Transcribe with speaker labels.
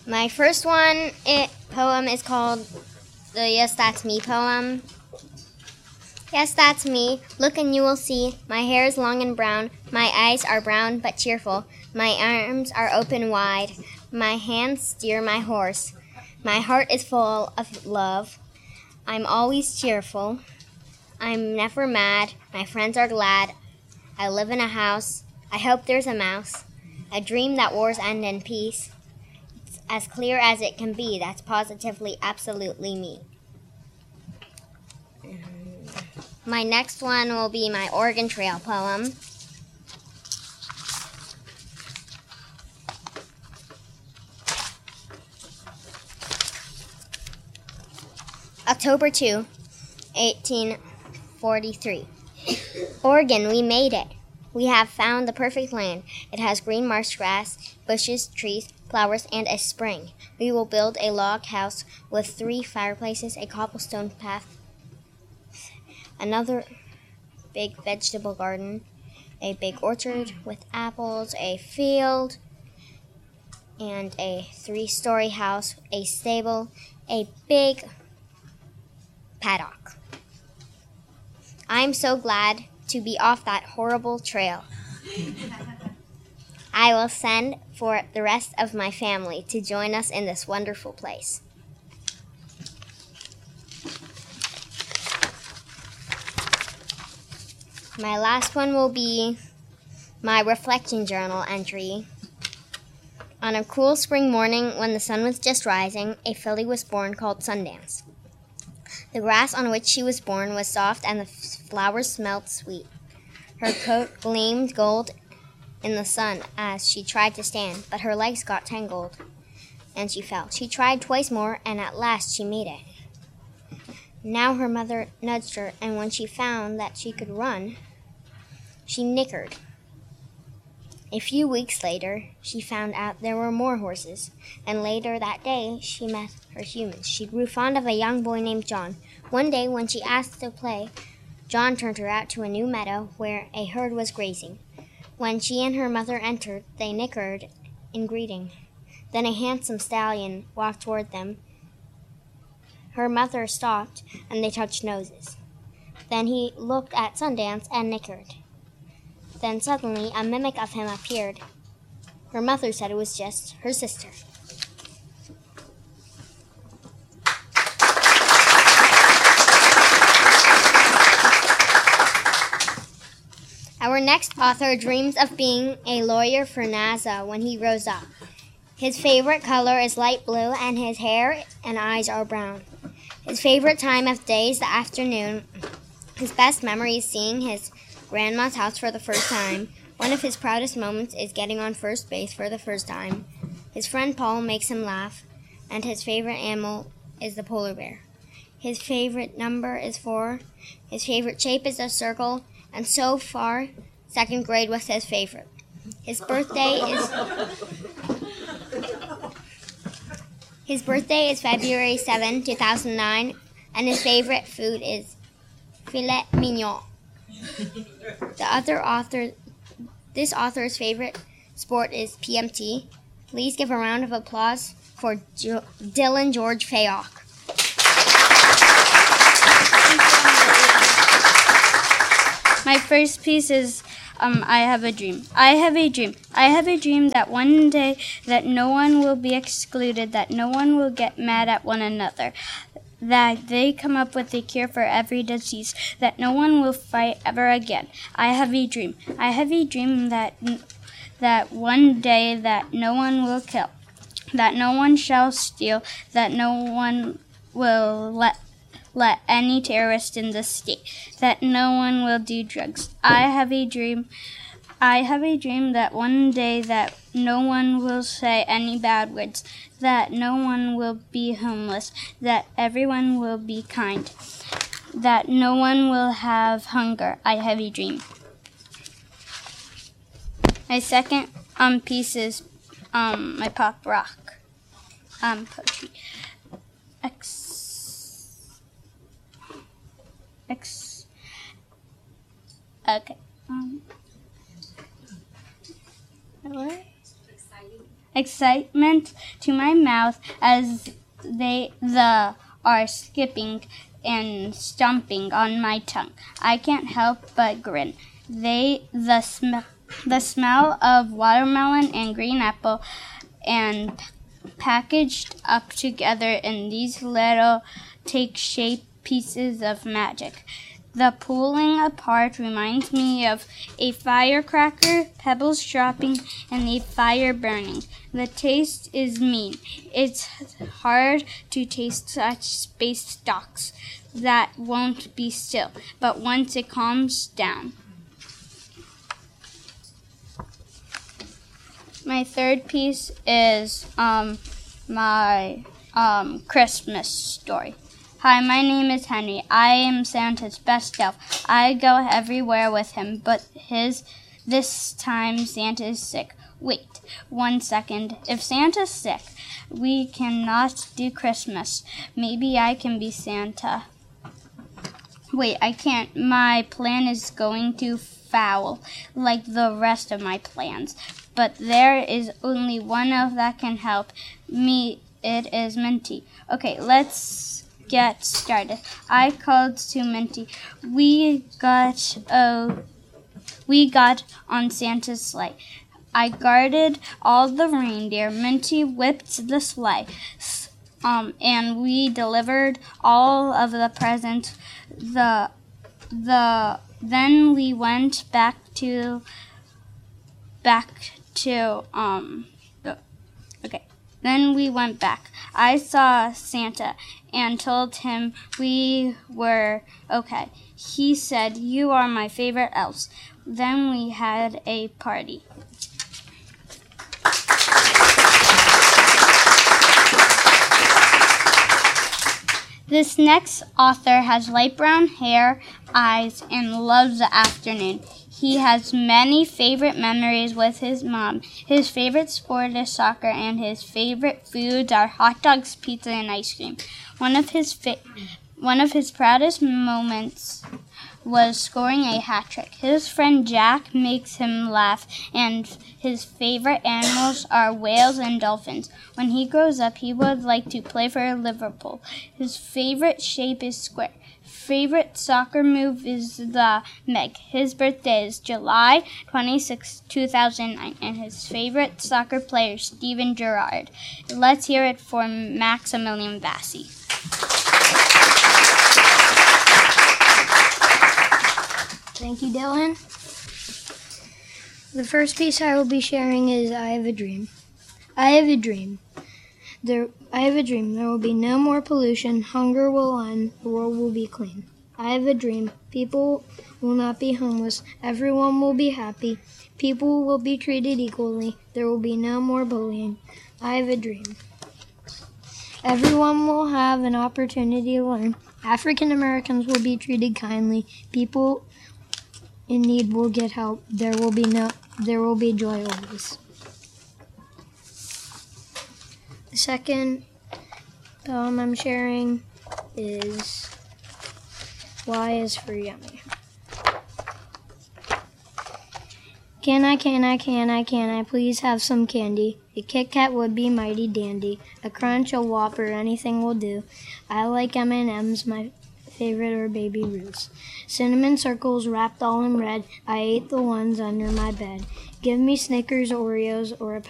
Speaker 1: My first poem is called the Yes, That's Me poem. Yes, that's me. Look and you will see. My hair is long and brown. My eyes are brown but cheerful. My arms are open wide. My hands steer my horse. My heart is full of love. I'm always cheerful. I'm never mad. My friends are glad. I live in a house. I hope there's a mouse. A dream that wars end in peace. It's as clear as it can be. That's positively, absolutely me. My next one will be my Oregon Trail poem. October 2, 1843. Oregon, we made it. We have found the perfect land. It has green marsh grass, bushes, trees, flowers, and a spring. We will build a log house with 3 fireplaces, a cobblestone path, another big vegetable garden, a big orchard with apples, a field, and a 3-story house, a stable, a big paddock. I'm so glad to be off that horrible trail. I will send for the rest of my family to join us in this wonderful place. My last one will be my reflection journal entry. On a cool spring morning when the sun was just rising, a filly was born called Sundance. The grass on which she was born was soft and the flowers smelled sweet. Her coat gleamed gold in the sun as she tried to stand, but her legs got tangled and she fell. She tried twice more and at last she made it. Now her mother nudged her, and when she found that she could run, she nickered. A few weeks later, she found out there were more horses, and later that day, she met her humans. She grew fond of a young boy named John. One day, when she asked to play, John turned her out to a new meadow where a herd was grazing. When she and her mother entered, they nickered in greeting. Then a handsome stallion walked toward them. Her mother stopped, and they touched noses. Then he looked at Sundance and nickered. Then suddenly a mimic of him appeared. Her mother said it was just her sister. Our next author dreams of being a lawyer for NASA when he grows up. His favorite color is light blue, and his hair and eyes are brown. His favorite time of day is the afternoon. His best memory is seeing his grandma's house for the first time. One of his proudest moments is getting on first base for the first time. His friend Paul makes him laugh, and his favorite animal is the polar bear. His favorite number is 4. His favorite shape is a circle, and so far, 2nd grade was his favorite. His birthday is February 7, 2009, and his favorite food is filet mignon. This author's favorite sport is PMT. Please give a round of applause for Dylan George Fayok.
Speaker 2: My first piece is I have a dream. I have a dream. I have a dream that one day that no one will be excluded, that no one will get mad at one another, that they come up with a cure for every disease, that no one will fight ever again. I have a dream. I have a dream that one day that no one will kill, that no one shall steal, that no one will let any terrorist in the state, that no one will do drugs. I have a dream that one day that no one will say any bad words, that no one will be homeless, that everyone will be kind, that no one will have hunger. I have a dream. My second piece is my pop rock poetry. Okay. What? excitement to my mouth as they are skipping and stomping on my tongue. I can't help but grin. The smell of watermelon and green apple and packaged up together in these little take-shape pieces of magic. The pulling apart reminds me of a firecracker, pebbles dropping, and a fire burning. The taste is mean. It's hard to taste such space stocks that won't be still, but once it calms down. My third piece is my Christmas story. Hi, my name is Henry. I am Santa's best elf. I go everywhere with him, but this time Santa is sick. Wait 1 second. If Santa's sick, we cannot do Christmas. Maybe I can be Santa. Wait, I can't. My plan is going to foul, like the rest of my plans. But there is only one elf that can help me. It is Minty. Okay, let's get started. I called to Minty. We got on Santa's sleigh. I guarded all the reindeer. Minty whipped the sleigh, and we delivered all of the presents. Then we went back to. Then we went back. I saw Santa and told him we were okay. He said, "You are my favorite elves." Then we had a party. This next author has light brown hair, eyes, and loves the afternoon. He has many favorite memories with his mom. His favorite sport is soccer, and his favorite foods are hot dogs, pizza, and ice cream. One of his proudest moments was scoring a hat trick. His friend Jack makes him laugh, and his favorite animals are whales and dolphins. When he grows up, he would like to play for Liverpool. His favorite shape is square. Favorite soccer move is the Meg. His birthday is July 26, 2009, and his favorite soccer player is Steven Gerrard. Let's hear it for Maximilian Vassie.
Speaker 3: Thank you, Dylan. The first piece I will be sharing is I Have a Dream. I have a dream. I have a dream. There will be no more pollution. Hunger will end. The world will be clean. I have a dream. People will not be homeless. Everyone will be happy. People will be treated equally. There will be no more bullying. I have a dream. Everyone will have an opportunity to learn. African Americans will be treated kindly. People in need will get help. There will be joy always. The second poem I'm sharing is Y is for Yummy. Can I please have some candy? A Kit Kat would be mighty dandy. A Crunch, a Whopper, anything will do. I like M&M's, my favorite are Baby Ruth's. Cinnamon circles wrapped all in red. I ate the ones under my bed. Give me Snickers, Oreos, or a